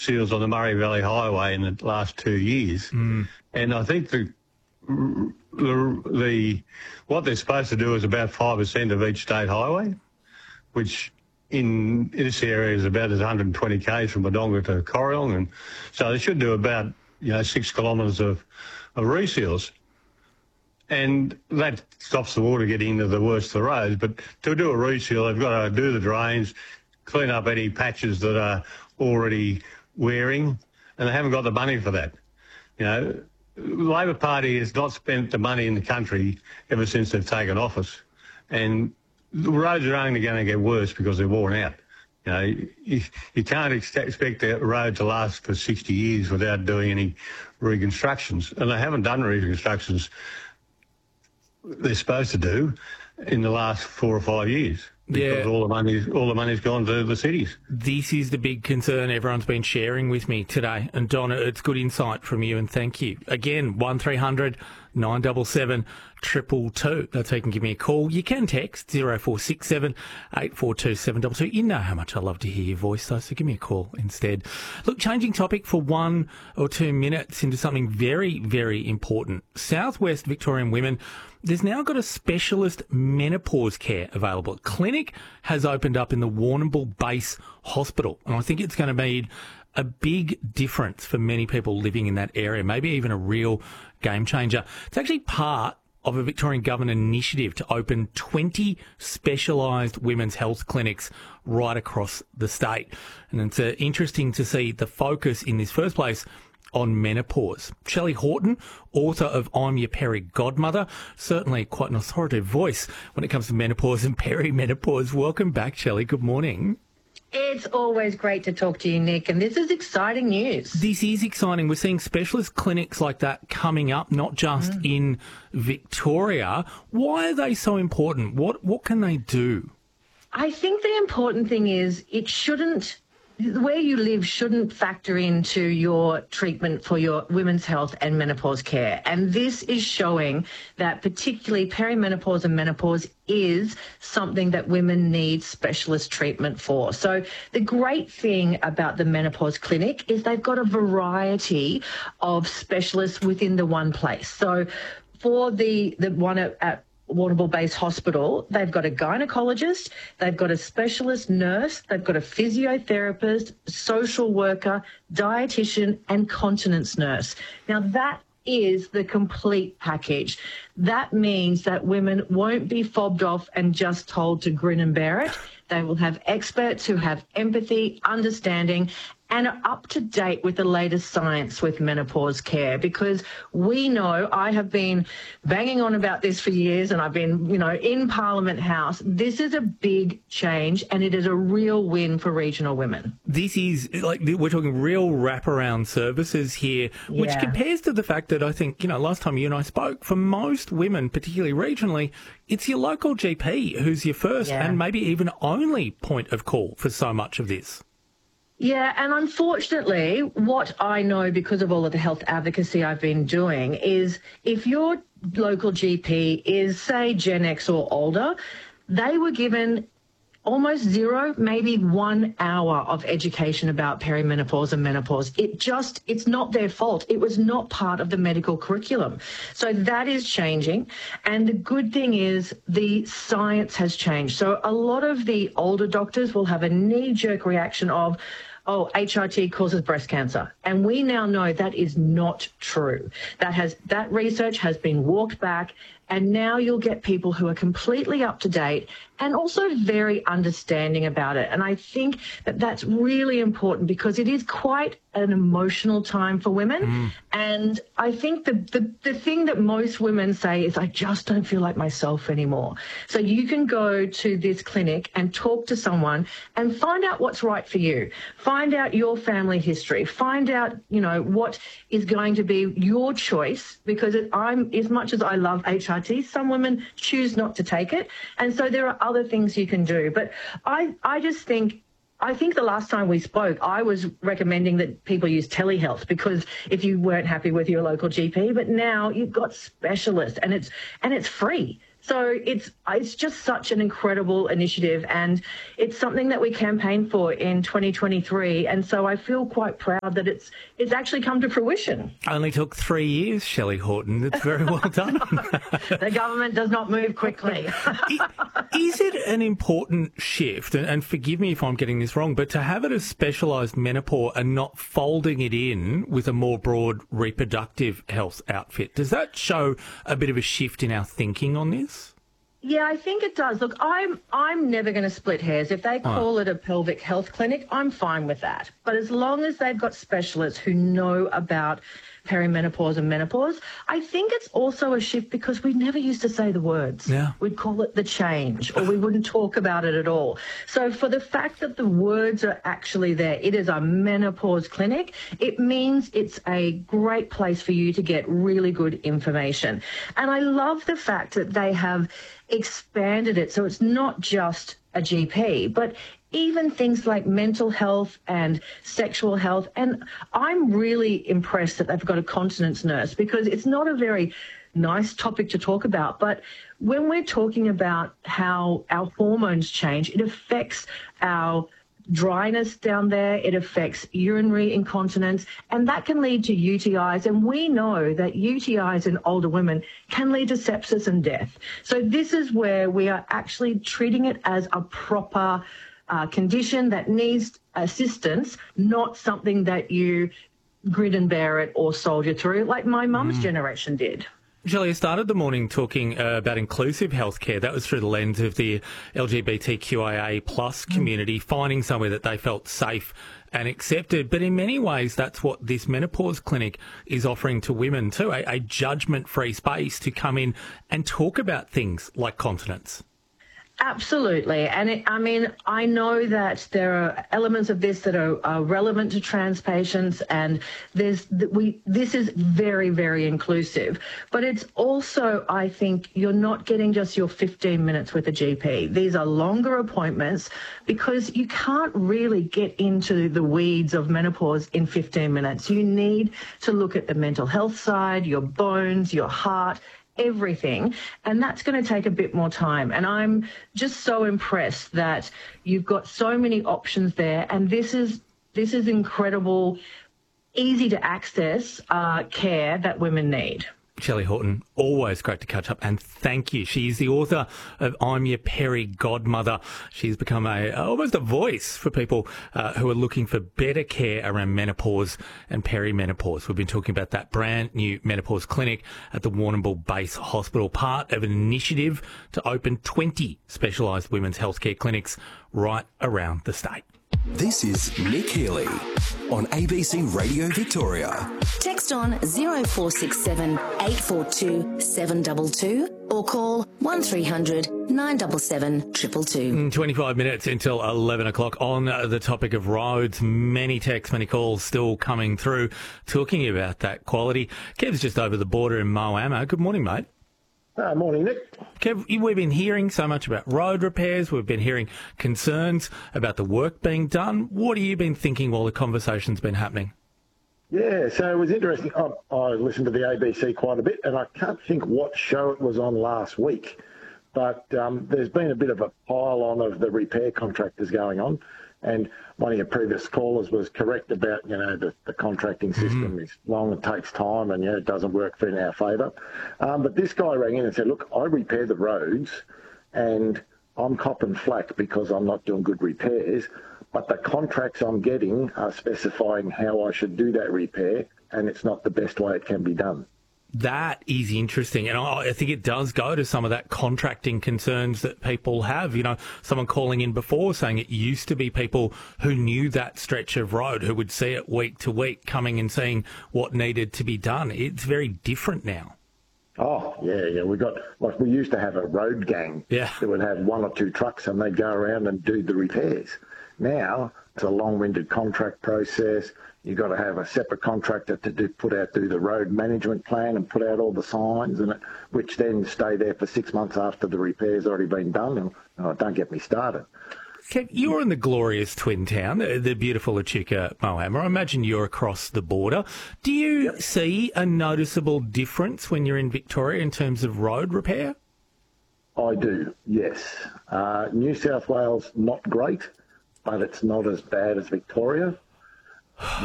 seals on the Murray Valley Highway in the last 2 years. And I think what they're supposed to do is about 5% of each state highway, which in this area is about 120 k's from Wodonga to Corryong, and so they should do about 6 kilometres of reseals, and that stops the water getting into the worst of the roads. But to do a reseal, they've got to do the drains, clean up any patches that are already wearing, and they haven't got the money for that. The Labor Party has not spent the money in the country ever since they've taken office, and the roads are only going to get worse because they're worn out. You can't expect a road to last for 60 years without doing any reconstructions, and they haven't done reconstructions they're supposed to do in the last 4 or 5 years. Because all the money's gone to the cities. This is the big concern everyone's been sharing with me today. And Donna, it's good insight from you, and thank you. Again, 1300 977 222. That's how you can give me a call. You can text 0467 842 722. You know how much I love to hear your voice, though, so give me a call instead. Look, changing topic for 1 or 2 minutes into something very, very important. Southwest Victorian women, there's now got a specialist menopause care available. A clinic has opened up in the Warrnambool Base Hospital, and I think it's going to be a big difference for many people living in that area, maybe even a real game changer. It's actually part of a Victorian government initiative to open 20 specialised women's health clinics right across the state. And it's interesting to see the focus in this first place on menopause. Shelley Horton, author of I'm Your Peri Godmother, certainly quite an authoritative voice when it comes to menopause and perimenopause. Welcome back, Shelley. Good morning. It's always great to talk to you, Nick, and this is exciting news. This is exciting. We're seeing specialist clinics like that coming up, not just in Victoria. Why are they so important? What can they do? I think the important thing is where you live shouldn't factor into your treatment for your women's health and menopause care. And this is showing that particularly perimenopause and menopause is something that women need specialist treatment for. So the great thing about the menopause clinic is they've got a variety of specialists within the one place. So for the one at Warrnambool Base Hospital, they've got a gynecologist, they've got a specialist nurse, they've got a physiotherapist, social worker, dietitian, and continence nurse. Now, that is the complete package. That means that women won't be fobbed off and just told to grin and bear it. They will have experts who have empathy, understanding, and are up to date with the latest science with menopause care, because we know, I have been banging on about this for years, and I've been, in Parliament House. This is a big change, and it is a real win for regional women. This is, we're talking real wraparound services here, which compares to the fact that I think, last time you and I spoke, for most women, particularly regionally, it's your local GP who's your first and maybe even only point of call for so much of this. Yeah, and unfortunately, what I know because of all of the health advocacy I've been doing is if your local GP is, say, Gen X or older, they were given almost 0, maybe 1 hour of education about perimenopause and menopause. It's not their fault. It was not part of the medical curriculum. So that is changing. And the good thing is the science has changed. So a lot of the older doctors will have a knee-jerk reaction of, HRT causes breast cancer. And we now know that is not true. That research has been walked back, and now you'll get people who are completely up to date and also very understanding about it. And I think that that's really important because it is quite an emotional time for women. And I think the thing that most women say is, I just don't feel like myself anymore. So you can go to this clinic and talk to someone and find out what's right for you. Find out your family history. Find out, what is going to be your choice, because as much as I love HRT, some women choose not to take it. And so there are other things you can do. But I think the last time we spoke, I was recommending that people use telehealth because if you weren't happy with your local GP, but now you've got specialists and it's free. So it's just such an incredible initiative, and it's something that we campaigned for in 2023. And so I feel quite proud that it's actually come to fruition. Only took 3 years, Shelley Horton. It's very well done. The government does not move quickly. Is it an important shift, and forgive me if I'm getting this wrong, but to have it as specialised menopause and not folding it in with a more broad reproductive health outfit, does that show a bit of a shift in our thinking on this? Yeah, I think it does. Look, I'm never going to split hairs. If they call it a pelvic health clinic, I'm fine with that. But as long as they've got specialists who know about perimenopause and menopause, I think it's also a shift because we never used to say the words. Yeah. We'd call it the change, or we wouldn't talk about it at all. So for the fact that the words are actually there, it is a menopause clinic, it means it's a great place for you to get really good information. And I love the fact that they have expanded it so it's not just a GP, but even things like mental health and sexual health. And I'm really impressed that they've got a continence nurse, because it's not a very nice topic to talk about. But when we're talking about how our hormones change, it affects our dryness down there, it affects urinary incontinence, and that can lead to UTIs. And we know that UTIs in older women can lead to sepsis and death. So this is where we are actually treating it as a proper condition that needs assistance, not something that you grin and bear it or soldier through like my mum's generation did. Shelley, I started the morning talking about inclusive healthcare. That was through the lens of the LGBTQIA plus community, finding somewhere that they felt safe and accepted. But in many ways, that's what this menopause clinic is offering to women too, a judgment-free space to come in and talk about things like continence. Absolutely. And I know that there are elements of this that are relevant to trans patients, and this is very, very inclusive. But it's also, I think, you're not getting just your 15 minutes with a GP. These are longer appointments because you can't really get into the weeds of menopause in 15 minutes. You need to look at the mental health side, your bones, your heart, everything, and that's going to take a bit more time. And I'm just so impressed that you've got so many options there, and this is incredible, easy to access care that women need. Shelley Horton, always great to catch up, and thank you. She's the author of I'm Your Peri Godmother. She's become almost a voice for people who are looking for better care around menopause and perimenopause. We've been talking about that brand new menopause clinic at the Warrnambool Base Hospital, part of an initiative to open 20 specialised women's healthcare clinics right around the state. This is Nick Healy on ABC Radio Victoria. Text on 0467 842 722 or call 1300 977 222. 25 minutes until 11 o'clock. On the topic of roads, many texts, many calls still coming through talking about that quality. Kev's just over the border in Moama. Good morning, mate. Morning, Nick. Kev, we've been hearing so much about road repairs. We've been hearing concerns about the work being done. What have you been thinking while the conversation's been happening? Yeah, so it was interesting. I listened to the ABC quite a bit, and I can't think what show it was on last week. But there's been a bit of a pile-on of the repair contractors going on. And one of your previous callers was correct about, the contracting system is long, it takes time, and, it doesn't work in our favour. But this guy rang in and said, look, I repair the roads and I'm copping flack because I'm not doing good repairs, but the contracts I'm getting are specifying how I should do that repair, and it's not the best way it can be done. That is interesting, and I think it does go to some of that contracting concerns that people have. Someone calling in before saying it used to be people who knew that stretch of road, who would see it week to week, coming and seeing what needed to be done. It's very different now. Oh, yeah. We used to have a road gang that would have one or two trucks and they'd go around and do the repairs. Now, it's a long-winded contract process. You've got to have a separate contractor to do the road management plan and put out all the signs, which then stay there for 6 months after the repair's already been done. And don't get me started. Kev, you're in the glorious twin town, the beautiful Echuca Moama. I imagine you're across the border. Do you see a noticeable difference when you're in Victoria in terms of road repair? I do, yes. New South Wales, not great, but it's not as bad as Victoria.